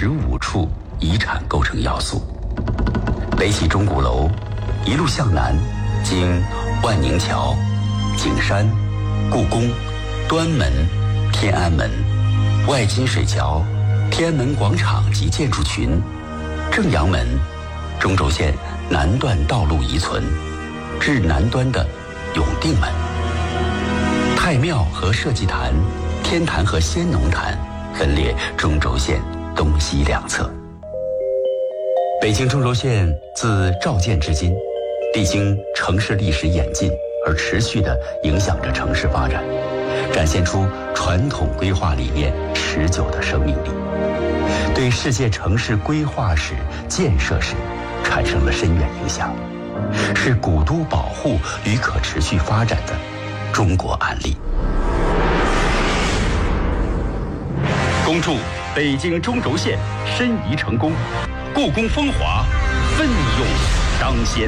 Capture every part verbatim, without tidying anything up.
十五处遗产构成要素。北起钟鼓楼，一路向南，经万宁桥、景山、故宫、端门、天安门、外金水桥、天安门广场及建筑群、正阳门、中轴线南段道路遗存，至南端的永定门。太庙和社稷坛、天坛和先农坛分列中轴线东西两侧。北京中轴线自召建至今，历经城市历史演进而持续地影响着城市发展，展现出传统规划理念持久的生命力，对世界城市规划史、建设史产生了深远影响，是古都保护与可持续发展的中国案例。恭祝北京中轴线申遗成功，故宫风华奋勇当先。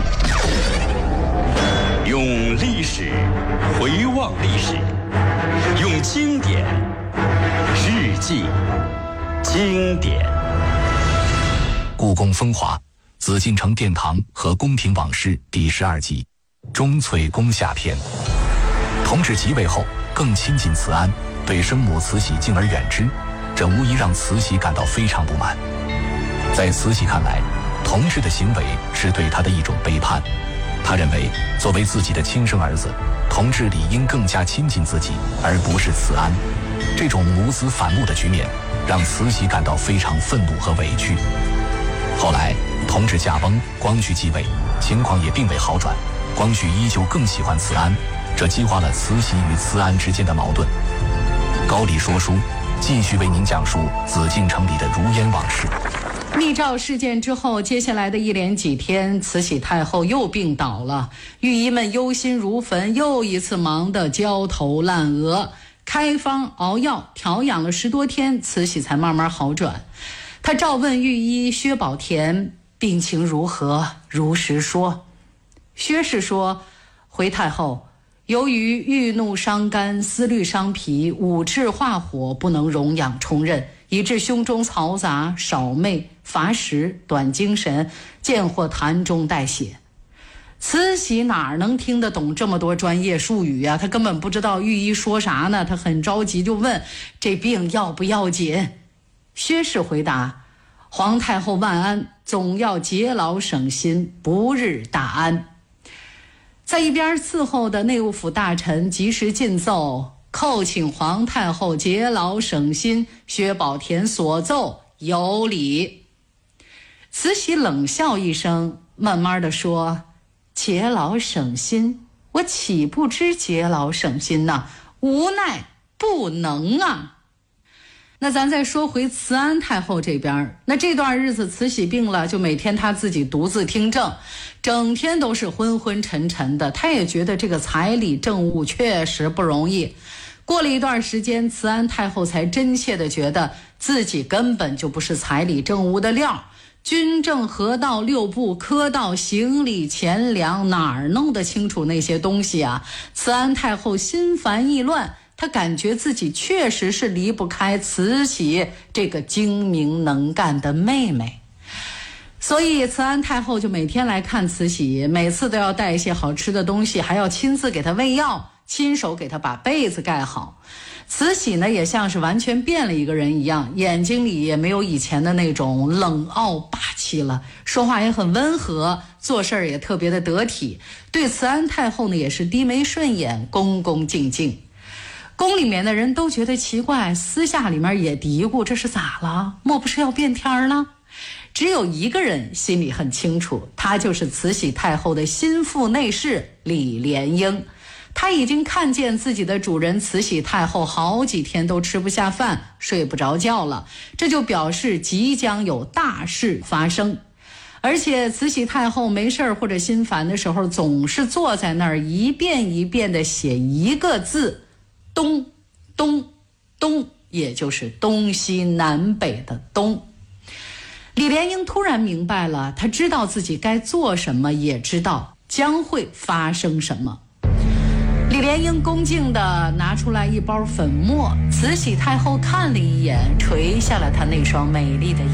用历史回望历史，用经典致敬经典。 故宫风华，紫禁城殿堂和宫廷往事第十二集，钟粹宫下篇。同治即位后，更亲近慈安，对生母慈禧敬而远之，这无疑让慈禧感到非常不满。在慈禧看来，同治的行为是对她的一种背叛。他认为，作为自己的亲生儿子，同治理应更加亲近自己，而不是慈安。这种母子反目的局面，让慈禧感到非常愤怒和委屈。后来，同治驾崩，光绪继位，情况也并未好转。光绪依旧更喜欢慈安，这激化了慈禧与慈安之间的矛盾。高丽说书继续为您讲述紫禁城里的如烟往事。 密诏事件之后，接下来的一连几天，慈禧太后又病倒了，御医们忧心如焚，又一次忙得焦头烂额，开方熬药调养了十多天，慈禧才慢慢好转。她召问御医薛宝田病情如何，如实说。薛氏说，回太后，由于郁怒伤肝，思虑伤脾，五志化火，不能容养充任，以致胸中嘈杂，少寐，乏食，短精神，见或痰中带血。慈禧哪能听得懂这么多专业术语啊？她根本不知道御医说啥呢，她很着急，就问这病要不要紧。薛氏回答，皇太后万安，总要节劳省心，不日大安。在一边伺候的内务府大臣及时进奏，叩请皇太后节劳省心，薛宝田所奏有理。慈禧冷笑一声，慢慢地说，节劳省心，我岂不知节劳省心呢？无奈不能啊。那咱再说回慈安太后这边，那这段日子慈禧病了，就每天她自己独自听政，整天都是昏昏沉沉的。她也觉得这个彩礼政务确实不容易。过了一段时间，慈安太后才真切地觉得自己根本就不是彩礼政务的料。军政河道六部，科道行礼钱粮，哪儿弄得清楚那些东西啊？慈安太后心烦意乱，她感觉自己确实是离不开慈禧这个精明能干的妹妹。所以慈安太后就每天来看慈禧，每次都要带一些好吃的东西，还要亲自给她喂药，亲手给她把被子盖好。慈禧呢，也像是完全变了一个人一样，眼睛里也没有以前的那种冷傲霸气了，说话也很温和，做事儿也特别的得体。对慈安太后呢，也是低眉顺眼，恭恭敬敬。宫里面的人都觉得奇怪，私下里面也嘀咕，这是咋了？莫不是要变天了？只有一个人心里很清楚，他就是慈禧太后的心腹内侍李莲英。他已经看见自己的主人慈禧太后好几天都吃不下饭，睡不着觉了，这就表示即将有大事发生。而且慈禧太后没事或者心烦的时候，总是坐在那儿一遍一遍地写一个字，东东东，也就是东西南北的东。李莲英突然明白了，她知道自己该做什么，也知道将会发生什么。李莲英恭敬地拿出来一包粉末，慈禧太后看了一眼，垂下了她那双美丽的眼